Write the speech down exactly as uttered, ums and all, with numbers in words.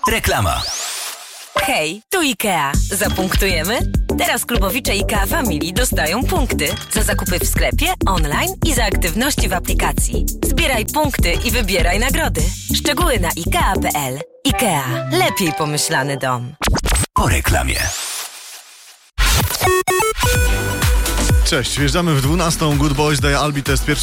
Reklama. Hej, tu IKEA. Zapunktujemy? Teraz klubowicze IKEA Family dostają punkty za zakupy w sklepie, online i za aktywności w aplikacji. Zbieraj punkty i wybieraj nagrody. Szczegóły na ikea kropka p l. IKEA. Lepiej pomyślany dom. Po reklamie. Cześć, wjeżdżamy w dwunastą. Good Boys daje Albi test pierwszy.